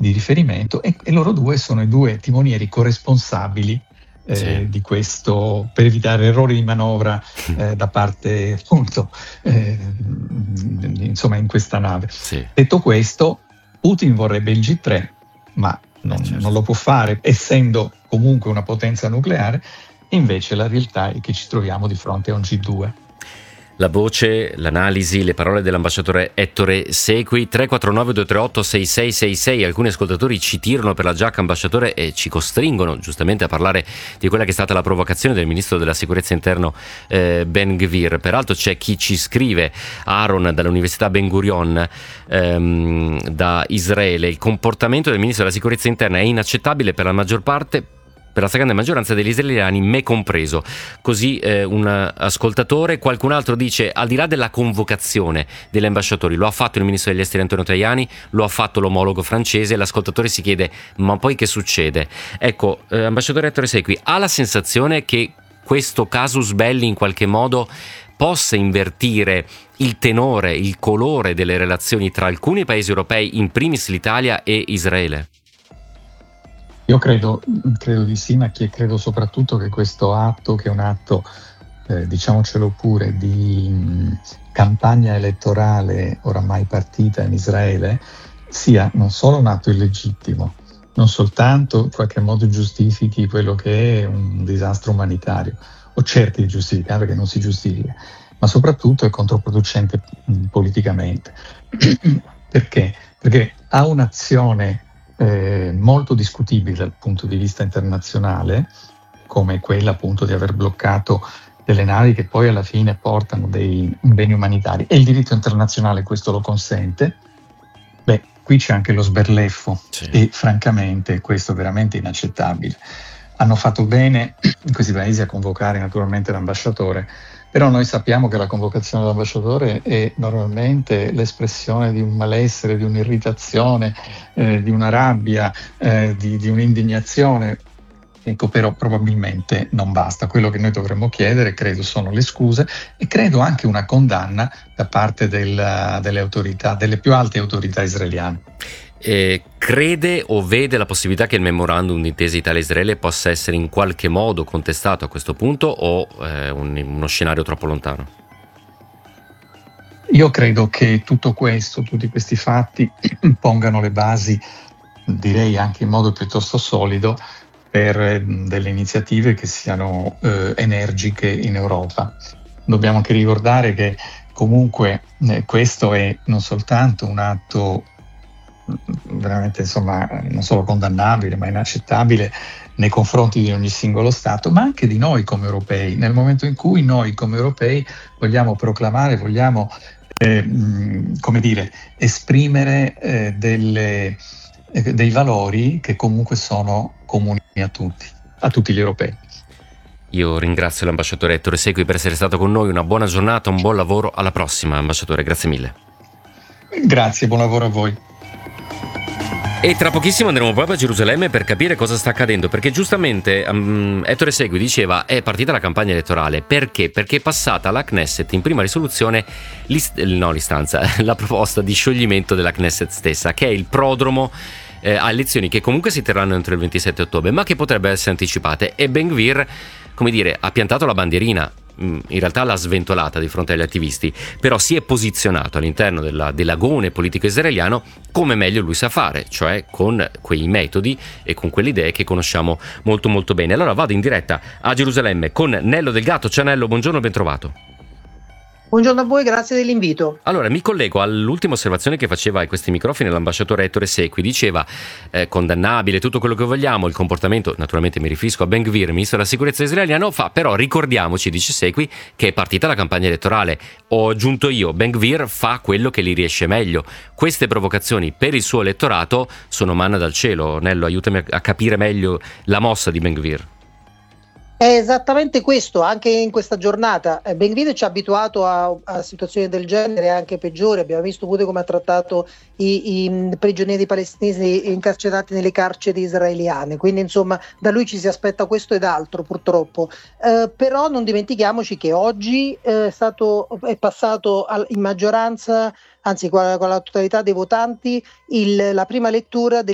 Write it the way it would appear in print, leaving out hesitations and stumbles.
di riferimento, e loro due sono i due timonieri corresponsabili Sì. di questo, per evitare errori di manovra da parte appunto insomma in questa nave. Sì. Detto questo, Putin vorrebbe il G3, ma Certo. non lo può fare, essendo comunque una potenza nucleare. Invece la realtà è che ci troviamo di fronte a un G2. La voce, l'analisi, le parole dell'ambasciatore Ettore Sequi. 349-238-6666. Alcuni ascoltatori ci tirano per la giacca, ambasciatore, e ci costringono giustamente a parlare di quella che è stata la provocazione del ministro della sicurezza interno Ben Gvir. Peraltro c'è chi ci scrive, Aaron dall'Università Ben Gurion da Israele: il comportamento del ministro della sicurezza interna è inaccettabile per la maggior parte, per la stragrande maggioranza degli israeliani, me compreso. Così un ascoltatore. Qualcun altro dice: al di là della convocazione degli ambasciatori, lo ha fatto il ministro degli esteri Antonio Tajani, lo ha fatto l'omologo francese. L'ascoltatore si chiede: ma poi che succede? Ecco, ambasciatore Ettore Sequi, ha la sensazione che questo casus belli in qualche modo possa invertire il tenore, il colore delle relazioni tra alcuni paesi europei, in primis l'Italia e Israele? Io credo di sì, ma credo soprattutto che questo atto, che è un atto, diciamocelo pure, di campagna elettorale oramai partita in Israele, sia non solo un atto illegittimo, non soltanto in qualche modo giustifichi quello che è un disastro umanitario, o cerchi di giustificare, perché non si giustifica, ma soprattutto è controproducente politicamente. Perché? Perché ha un'azione molto discutibile dal punto di vista internazionale, come quella appunto di aver bloccato delle navi che poi alla fine portano dei beni umanitari, e il diritto internazionale questo lo consente. Beh, qui c'è anche lo sberleffo, Sì. E francamente questo è veramente inaccettabile. Hanno fatto bene in questi paesi a convocare naturalmente l'ambasciatore, però noi sappiamo che la convocazione dell'ambasciatore è normalmente l'espressione di un malessere, di un'irritazione, di una rabbia, di un'indignazione. Ecco, però probabilmente non basta. Quello che noi dovremmo chiedere, credo, sono le scuse, e credo anche una condanna da parte delle autorità, delle più alte autorità israeliane. Crede o vede la possibilità che il memorandum d'intesa Italia-Israele possa essere in qualche modo contestato a questo punto, o uno scenario troppo lontano? Io credo che tutti questi fatti pongano le basi, direi anche in modo piuttosto solido, per delle iniziative che siano energiche in Europa. Dobbiamo anche ricordare che comunque questo è non soltanto un atto veramente, insomma, non solo condannabile, ma inaccettabile nei confronti di ogni singolo Stato, ma anche di noi come europei. Nel momento in cui noi come europei vogliamo proclamare, vogliamo esprimere dei valori che comunque sono comuni a tutti gli europei. Io ringrazio l'ambasciatore Ettore Sequi per essere stato con noi. Una buona giornata, un buon lavoro. Alla prossima, ambasciatore, grazie mille. Grazie, buon lavoro a voi. E tra pochissimo andremo proprio a Gerusalemme per capire cosa sta accadendo, perché giustamente Ettore Segui diceva: è partita la campagna elettorale. Perché? Perché è passata alla Knesset in prima risoluzione la proposta di scioglimento della Knesset stessa, che è il prodromo a elezioni che comunque si terranno entro il 27 ottobre, ma che potrebbero essere anticipate. E Ben Gvir, come dire, ha piantato la bandierina. In realtà l'ha sventolata di fronte agli attivisti, però si è posizionato all'interno dell'agone politico israeliano come meglio lui sa fare, cioè con quei metodi e con quelle idee che conosciamo molto molto bene. Allora vado in diretta a Gerusalemme con Nello Del Gatto. Ciao Nello, buongiorno e ben trovato. Buongiorno a voi, grazie dell'invito. Allora, mi collego all'ultima osservazione che faceva ai questi microfoni l'ambasciatore Ettore Sequi. Diceva condannabile tutto quello che vogliamo, il comportamento, naturalmente mi riferisco a Ben Gvir, ministro della sicurezza israeliano, però ricordiamoci, dice Sequi, che è partita la campagna elettorale. Ho aggiunto io, Ben Gvir fa quello che gli riesce meglio. Queste provocazioni per il suo elettorato sono manna dal cielo. Nello, aiutami a capire meglio la mossa di Ben Gvir. È esattamente questo, anche in questa giornata. Ben Gvir ci ha abituato a situazioni del genere, anche peggiori. Abbiamo visto pure come ha trattato i prigionieri palestinesi incarcerati nelle carceri israeliane. Quindi, insomma, da lui ci si aspetta questo ed altro, purtroppo. Però non dimentichiamoci che oggi è passato in maggioranza, anzi con la totalità dei votanti, la prima lettura